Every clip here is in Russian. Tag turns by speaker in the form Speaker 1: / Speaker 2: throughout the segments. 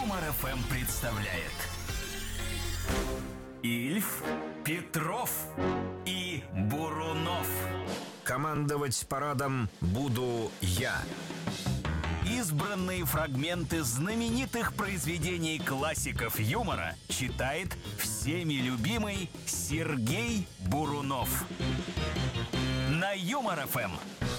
Speaker 1: Юмор ФМ представляет Ильф, Петров и Бурунов.
Speaker 2: Командовать парадом буду я.
Speaker 1: Избранные фрагменты знаменитых произведений классиков юмора читает всеми любимый Сергей Бурунов. На Юмор ФМ.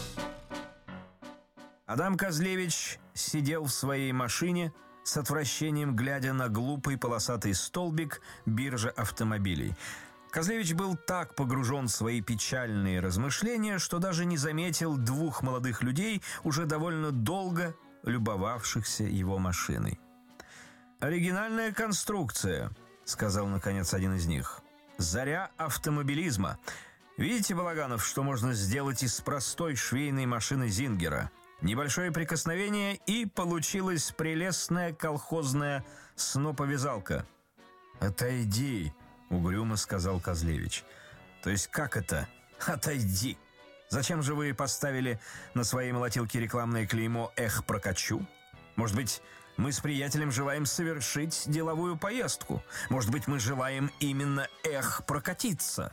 Speaker 2: Адам Козлевич сидел в своей машине, с отвращением глядя на глупый полосатый столбик биржи автомобилей. Козлевич был так погружен в свои печальные размышления, что даже не заметил двух молодых людей, уже довольно долго любовавшихся его машиной. «Оригинальная конструкция», — сказал наконец один из них. «Заря автомобилизма. Видите, Балаганов, что можно сделать из простой швейной машины Зингера? Небольшое прикосновение, и получилась прелестная колхозная сноповязалка». «Отойди», — угрюмо сказал Козлевич. «То есть как это? Отойди? Зачем же вы поставили на своей молотилке рекламное клеймо «Эх, прокачу»? Может быть, мы с приятелем желаем совершить деловую поездку? Может быть, мы желаем именно «Эх, прокатиться»?»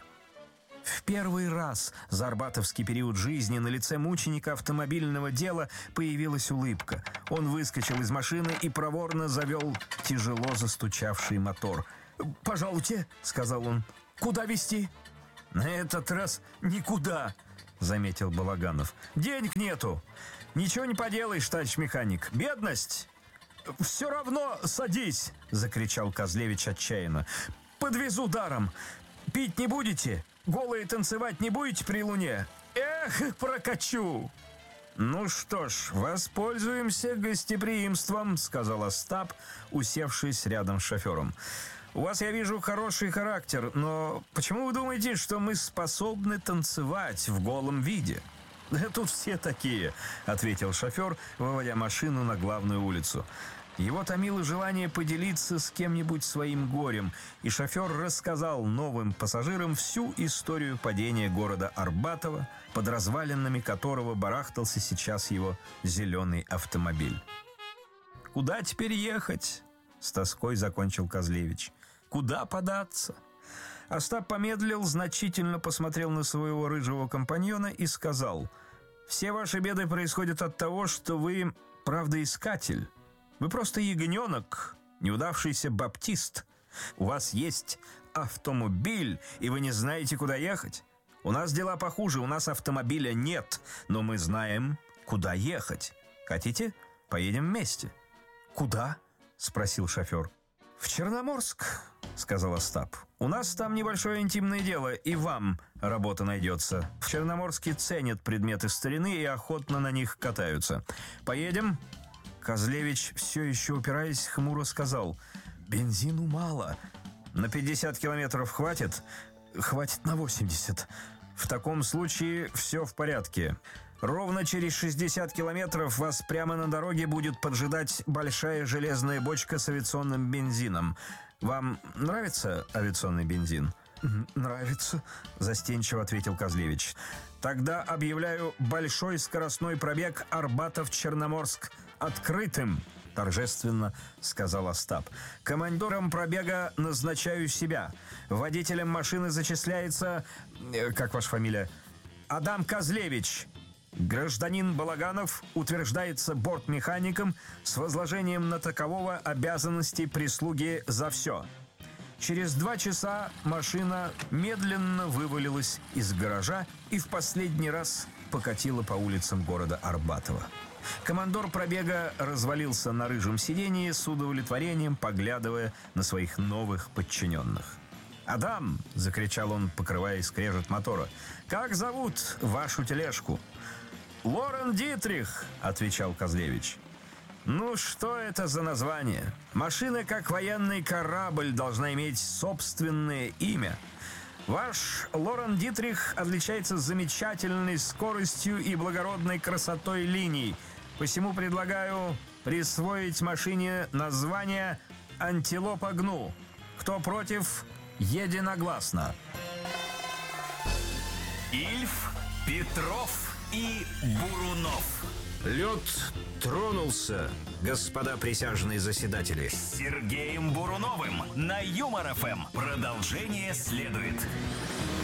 Speaker 2: В первый раз за арбатовский период жизни на лице мученика автомобильного дела появилась улыбка. Он выскочил из машины и проворно завел тяжело застучавший мотор. «Пожалуйте», — сказал он, — «куда везти?» «На этот раз никуда», — заметил Балаганов. «Денег нету. Ничего не поделаешь, товарищ механик. Бедность». «Все равно садись», — закричал Козлевич отчаянно. «Подвезу даром. Пить не будете? Голые танцевать не будете при луне? Эх, прокачу!» «Ну что ж, воспользуемся гостеприимством», — сказал Остап, усевшись рядом с шофером. «У вас, я вижу, хороший характер, но почему вы думаете, что мы способны танцевать в голом виде?» «Да тут все такие», — ответил шофер, выводя машину на главную улицу. Его томило желание поделиться с кем-нибудь своим горем, и шофер рассказал новым пассажирам всю историю падения города Арбатова, под развалинами которого барахтался сейчас его зеленый автомобиль. «Куда теперь ехать?» — с тоской закончил Козлевич. «Куда податься?» Остап помедлил, значительно посмотрел на своего рыжего компаньона и сказал: «Все ваши беды происходят от того, что вы правдоискатель. Вы просто ягненок, неудавшийся баптист. У вас есть автомобиль, и вы не знаете, куда ехать. У нас дела похуже, у нас автомобиля нет, но мы знаем, куда ехать. Хотите, поедем вместе?» «Куда?» — спросил шофер. «В Черноморск», — сказал Остап. «У нас там небольшое интимное дело, и вам работа найдется. В Черноморске ценят предметы старины и охотно на них катаются. Поедем?» Козлевич, все еще упираясь, хмуро сказал: «Бензину мало. На 50 километров хватит?» «Хватит на 80. В таком случае все в порядке. Ровно через 60 километров вас прямо на дороге будет поджидать большая железная бочка с авиационным бензином. Вам нравится авиационный бензин?» «Нравится», — застенчиво ответил Козлевич. «Тогда объявляю большой скоростной пробег Арбатов-Черноморск открытым», — торжественно сказал Остап. «Командором пробега назначаю себя. Водителем машины зачисляется... Как ваша фамилия?» «Адам Козлевич. Гражданин Балаганов утверждается бортмехаником с возложением на такового обязанностей прислуги за все». Через 2 часа машина медленно вывалилась из гаража и в последний раз покатила по улицам города Арбатова. Командор пробега развалился на рыжем сиденье с удовлетворением, поглядывая на своих новых подчиненных. «Адам!» — закричал он, покрывая скрежет мотора. «Как зовут вашу тележку?» «Лорен Дитрих!» — отвечал Козлевич. «Ну что это за название? Машина, как военный корабль, должна иметь собственное имя. Ваш Лорен Дитрих отличается замечательной скоростью и благородной красотой линий. Посему предлагаю присвоить машине название «Антилопа Гну». Кто против, единогласно».
Speaker 1: Ильф, Петров и Бурунов.
Speaker 2: Лед тронулся, господа присяжные заседатели.
Speaker 1: С Сергеем Буруновым на Юмор ФМ. Продолжение следует.